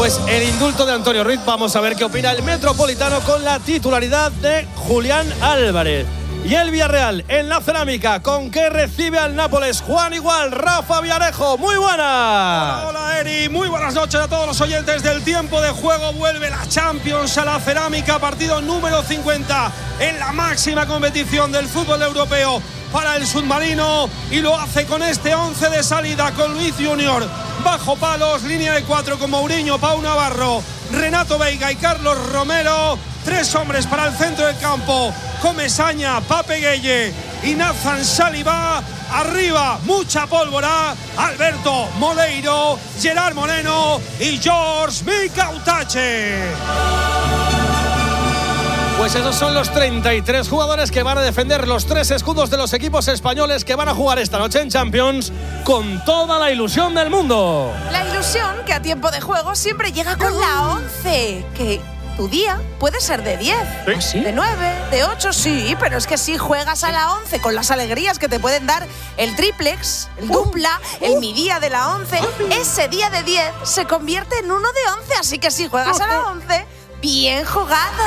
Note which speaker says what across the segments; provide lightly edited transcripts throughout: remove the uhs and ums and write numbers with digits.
Speaker 1: Pues el indulto de Antonio Ruiz, vamos a ver qué opina el Metropolitano con la titularidad de Julián Álvarez. Y el Villarreal en la Cerámica, ¿con qué recibe al Nápoles? Juan Igual, Rafa Villarejo, muy buenas.
Speaker 2: Hola Eri, muy buenas noches a todos los oyentes del Tiempo de Juego. Vuelve la Champions a la Cerámica, partido número 50 en la máxima competición del fútbol europeo para el submarino, y lo hace con este 11 de salida, con Luis Junior bajo palos, línea de 4 con Mourinho, Pau Navarro, Renato Veiga y Carlos Romero. 3 hombres para el centro del campo: Comesaña, Pape Gueye y Nathan Saliba. Arriba, mucha pólvora: Alberto Moleiro, Gerard Moreno y George Mikautache.
Speaker 1: Pues esos son los 33 jugadores que van a defender los 3 escudos de los equipos españoles que van a jugar esta noche en Champions con toda la ilusión del mundo.
Speaker 3: La ilusión que a Tiempo de Juego siempre llega con la 11, que tu día puede ser de 10,
Speaker 1: ¿Sí?
Speaker 3: de 9, de 8, sí, pero es que si juegas a la 11 con las alegrías que te pueden dar el triplex, el dupla, el mi día de la 11, ese día de 10 se convierte en uno de 11, así que si juegas a la 11, bien jugado.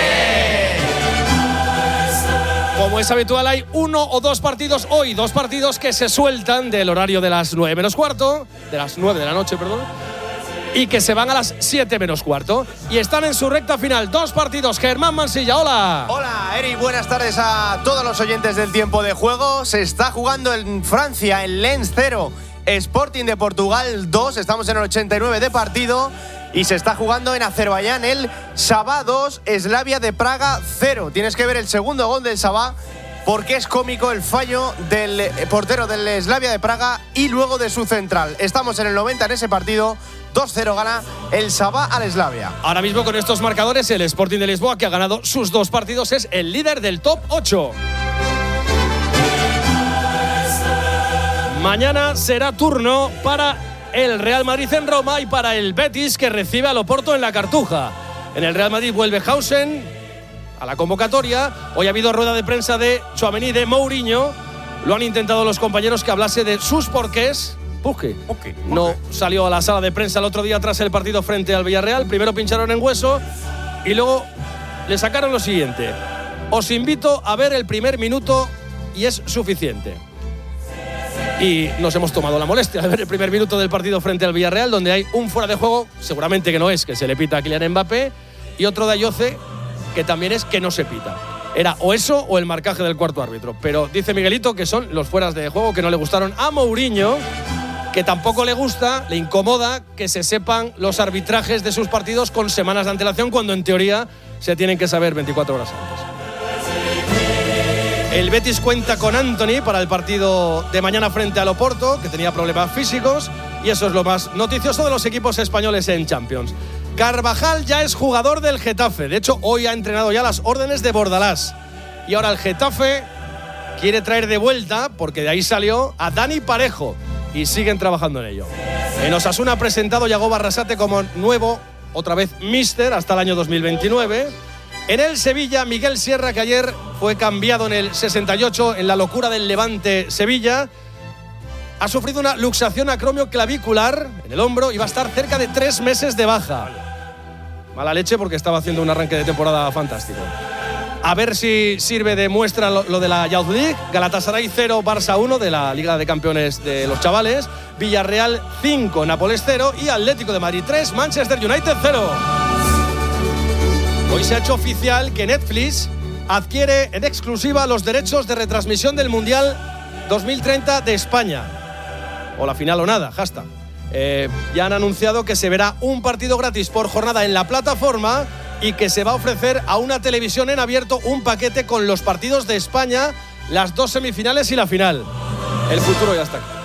Speaker 1: Como es habitual, hay 1 o 2 partidos hoy, 2 partidos que se sueltan del horario de las 9 menos cuarto, de las 9 de la noche, perdón, y que se van a las 7 menos cuarto. Y están en su recta final 2 partidos. Germán Mansilla, hola.
Speaker 4: Hola, Eri, buenas tardes a todos los oyentes del Tiempo de Juego. Se está jugando en Francia, en Lens 0, Sporting de Portugal 2. Estamos en el 89 de partido. Y se está jugando en Azerbaiyán el Sabah 2, Slavia de Praga 0. Tienes que ver el segundo gol del Sabah, porque es cómico el fallo del portero del Slavia de Praga y luego de su central. Estamos en el 90 en ese partido. 2-0 gana el Sabah al Slavia.
Speaker 1: Ahora mismo con estos marcadores, el Sporting de Lisboa, que ha ganado sus 2 partidos, es el líder del top 8. Mañana será turno para el Real Madrid en Roma y para el Betis, que recibe al Oporto en la Cartuja. En el Real Madrid vuelve Hausen a la convocatoria. Hoy ha habido rueda de prensa de Tchouaméni, de Mourinho. Lo han intentado los compañeros que hablase de sus porqués. Puque no salió a la sala de prensa el otro día tras el partido frente al Villarreal. Primero pincharon en hueso y luego le sacaron lo siguiente: os invito a ver el primer minuto y es suficiente. Y nos hemos tomado la molestia de ver el primer minuto del partido frente al Villarreal, donde hay un fuera de juego, seguramente que no es, que se le pita a Kylian Mbappé, y otro de Ayoce, que también es que no se pita. Era o eso o el marcaje del cuarto árbitro. Pero dice Miguelito que son los fueras de juego que no le gustaron a Mourinho, que tampoco le gusta, le incomoda que se sepan los arbitrajes de sus partidos con semanas de antelación, cuando en teoría se tienen que saber 24 horas antes. El Betis cuenta con Antony para el partido de mañana frente al Oporto, que tenía problemas físicos, y eso es lo más noticioso de los equipos españoles en Champions. Carvajal ya es jugador del Getafe. De hecho, hoy ha entrenado ya las órdenes de Bordalás. Y ahora el Getafe quiere traer de vuelta, porque de ahí salió, a Dani Parejo. Y siguen trabajando en ello. En Osasuna ha presentado Yago Barrasate como nuevo, otra vez, míster hasta el año 2029. En el Sevilla, Miguel Sierra, que ayer fue cambiado en el 68 en la locura del Levante Sevilla, ha sufrido una luxación acromioclavicular en el hombro y va a estar cerca de 3 meses de baja. Mala leche, porque estaba haciendo un arranque de temporada fantástico. A ver si sirve de muestra lo de la Youth League. Galatasaray 0, Barça 1 de la Liga de Campeones de los chavales. Villarreal 5, Nápoles 0 y Atlético de Madrid 3, Manchester United 0. Hoy se ha hecho oficial que Netflix adquiere en exclusiva los derechos de retransmisión del Mundial 2030 de España. O la final o nada, hashtag. Ya han anunciado que se verá un partido gratis por jornada en la plataforma y que se va a ofrecer a una televisión en abierto un paquete con los partidos de España, las 2 semifinales y la final. El futuro ya está aquí.